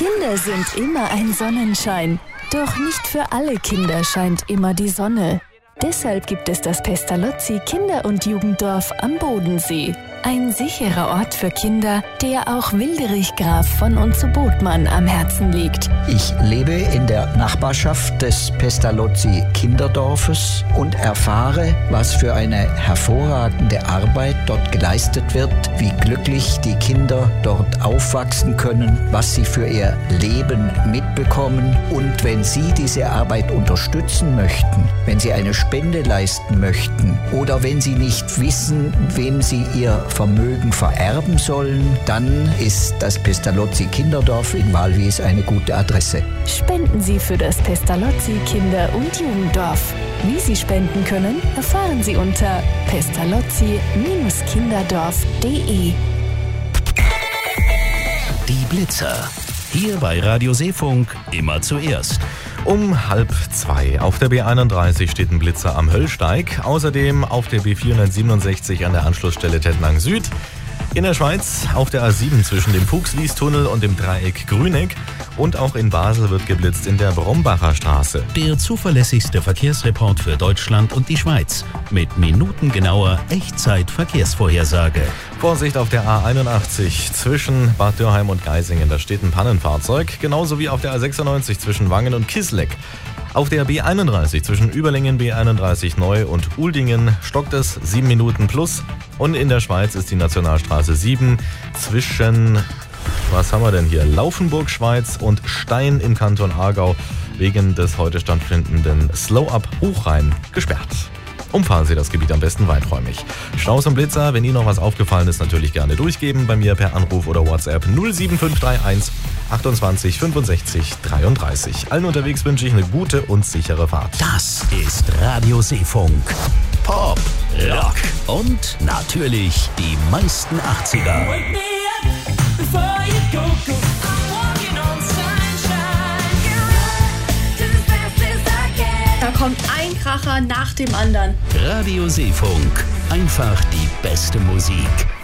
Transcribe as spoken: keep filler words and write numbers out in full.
Kinder sind immer ein Sonnenschein. Doch nicht für alle Kinder scheint immer die Sonne. Deshalb gibt es das Pestalozzi Kinder- und Jugenddorf am Bodensee. Ein sicherer Ort für Kinder, der auch Wilderich Graf von und zu Botmann am Herzen liegt. Ich lebe in der Nachbarschaft des Pestalozzi Kinderdorfes und erfahre, was für eine hervorragende Arbeit dort geleistet wird, wie glücklich die Kinder dort aufwachsen können, was sie für ihr Leben mitbekommen. Und wenn Sie diese Arbeit unterstützen möchten, wenn Sie eine Spende leisten möchten oder wenn Sie nicht wissen, wem Sie Ihr Vermögen vererben sollen, dann ist das Pestalozzi Kinderdorf in Walwies eine gute Adresse. Spenden Sie für das Pestalozzi Kinder- und Jugenddorf. Wie Sie spenden können, erfahren Sie unter pestalozzi kinderdorf punkt de. Die Blitzer. Hier bei Radio Seefunk immer zuerst. Um halb zwei auf der B einunddreißig steht ein Blitzer am Höllsteig. Außerdem auf der B vierhundertsiebenundsechzig an der Anschlussstelle Tettnang Süd. In der Schweiz auf der A sieben zwischen dem Fuchslies-Tunnel und dem Dreieck Grüneck. Und auch in Basel wird geblitzt in der Brombacher Straße. Der zuverlässigste Verkehrsreport für Deutschland und die Schweiz. Mit minutengenauer Echtzeit-Verkehrsvorhersage. Vorsicht auf der A einundachtzig zwischen Bad Dürheim und Geisingen. Da steht ein Pannenfahrzeug. Genauso wie auf der A sechsundneunzig zwischen Wangen und Kisleck. Auf der B einunddreißig zwischen Überlingen, B einunddreißig Neu und Uldingen stockt es sieben Minuten plus. Und in der Schweiz ist die Nationalstraße sieben zwischen, was haben wir denn hier, Laufenburg, Schweiz und Stein im Kanton Aargau wegen des heute stattfindenden Slow-Up Hochrhein gesperrt. Umfahren Sie das Gebiet am besten weiträumig. Staus und Blitzer, wenn Ihnen noch was aufgefallen ist, natürlich gerne durchgeben. Bei mir per Anruf oder WhatsApp null sieben fünf drei eins achtundzwanzig fünfundsechzig dreiunddreißig. Allen unterwegs wünsche ich eine gute und sichere Fahrt. Das ist Radio Seefunk. Pop, Rock und natürlich die meisten achtziger. Da kommt ein Kracher nach dem anderen. Radio Seefunk. Einfach die beste Musik.